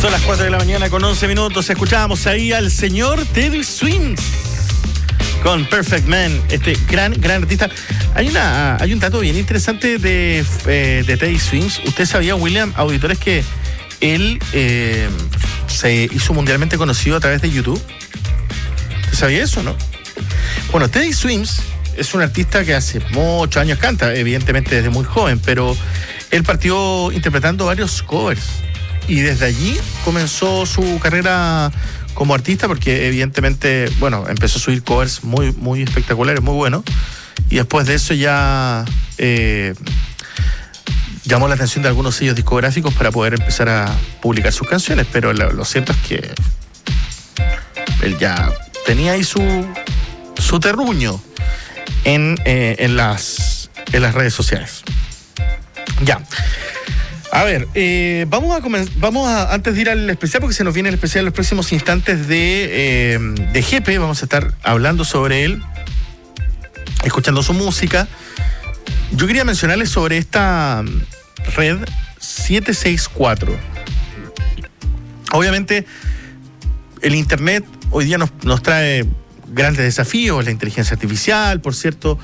Son las 4 de la mañana con 11 minutos. Escuchábamos ahí al señor Teddy Swims con Perfect Man, este gran artista. Hay un dato bien interesante de Teddy Swims. ¿Usted sabía, William, auditores, que él se hizo mundialmente conocido a través de YouTube? ¿Usted sabía eso, no? Bueno, Teddy Swims es un artista que hace muchos años canta, evidentemente desde muy joven, pero él partió interpretando varios covers y desde allí comenzó su carrera como artista, porque evidentemente, bueno, empezó a subir covers muy espectaculares, muy buenos, y después de eso ya llamó la atención de algunos sellos discográficos para poder empezar a publicar sus canciones, pero lo cierto es que él ya tenía ahí su terruño en las redes sociales. Ya. A ver, vamos a antes de ir al especial, porque se nos viene el especial en los próximos instantes de Jepe. Vamos a estar hablando sobre él, escuchando su música. Yo quería mencionarles sobre esta red 764. Obviamente, el internet hoy día nos trae grandes desafíos, la inteligencia artificial, por cierto,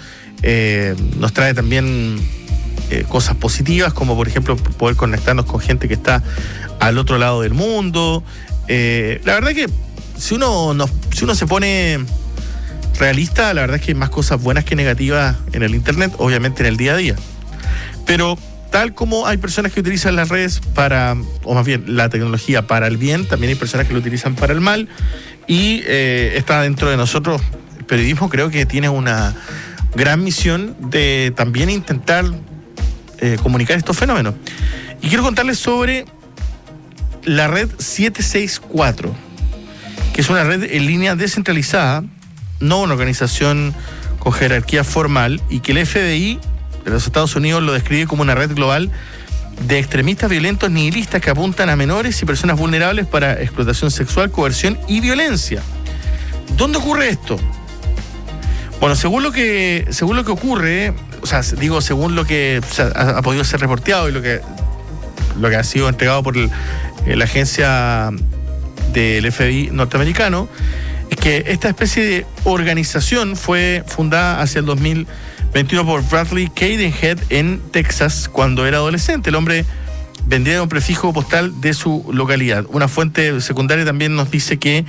nos trae también cosas positivas, como por ejemplo poder conectarnos con gente que está al otro lado del mundo. La verdad que si uno se pone realista, la verdad es que hay más cosas buenas que negativas en el internet, obviamente en el día a día. Pero tal como hay personas que utilizan las redes o más bien la tecnología para el bien, también hay personas que lo utilizan para el mal, y está dentro de nosotros. El periodismo creo que tiene una gran misión de también intentar comunicar estos fenómenos. Y quiero contarles sobre la red 764, que es una red en línea descentralizada, no una organización con jerarquía formal, y que el FBI de los Estados Unidos lo describe como una red global de extremistas violentos nihilistas que apuntan a menores y personas vulnerables para explotación sexual, coerción y violencia. ¿Dónde ocurre esto? Bueno, según lo que ocurre, o sea, digo, según lo que ha podido ser reporteado y lo que ha sido entregado por la agencia del FBI norteamericano, es que esta especie de organización fue fundada hacia el 2021 por Bradley Cadenhead en Texas, cuando era adolescente. El hombre vendía un prefijo postal de su localidad. Una fuente secundaria también nos dice que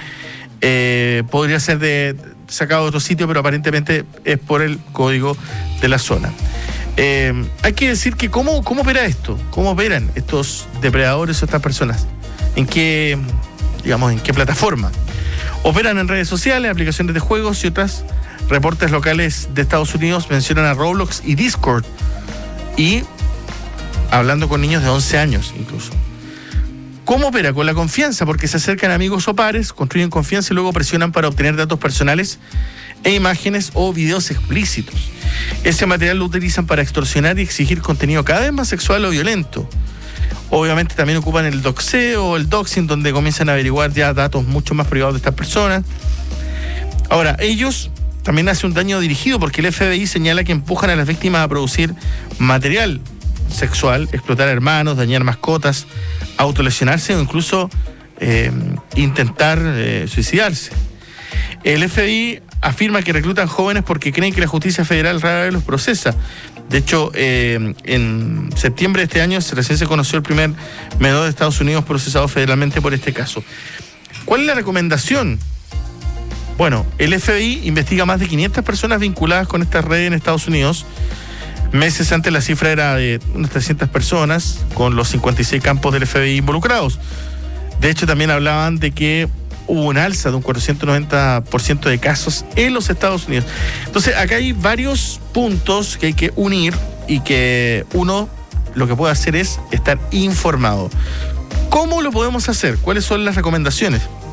podría ser sacado de otro sitio, pero aparentemente es por el código de la zona. Hay que decir que ¿cómo opera esto? ¿Cómo operan estos depredadores o estas personas? ¿En qué plataforma? Operan en redes sociales, aplicaciones de juegos y otras. Reportes locales de Estados Unidos mencionan a Roblox y Discord, y hablando con niños de 11 años incluso. ¿Cómo opera? Con la confianza, porque se acercan amigos o pares, construyen confianza y luego presionan para obtener datos personales e imágenes o videos explícitos. Ese material lo utilizan para extorsionar y exigir contenido cada vez más sexual o violento. Obviamente también ocupan el doxeo o el doxing, donde comienzan a averiguar ya datos mucho más privados de estas personas. Ahora, ellos también hacen un daño dirigido, porque el FBI señala que empujan a las víctimas a producir material sexual, explotar hermanos, dañar mascotas, autolesionarse o incluso intentar suicidarse. El FBI afirma que reclutan jóvenes porque creen que la justicia federal rara vez los procesa. De hecho, en septiembre de este año recién se conoció el primer menor de Estados Unidos procesado federalmente por este caso. ¿Cuál es la recomendación? Bueno, el FBI investiga más de 500 personas vinculadas con esta red en Estados Unidos. Meses antes la cifra era de unas 300 personas, con los 56 campos del FBI involucrados. De hecho, también hablaban de que hubo un alza de un 490% de casos en los Estados Unidos. Entonces, acá hay varios puntos que hay que unir, y que uno lo que puede hacer es estar informado. ¿Cómo lo podemos hacer? ¿Cuáles son las recomendaciones?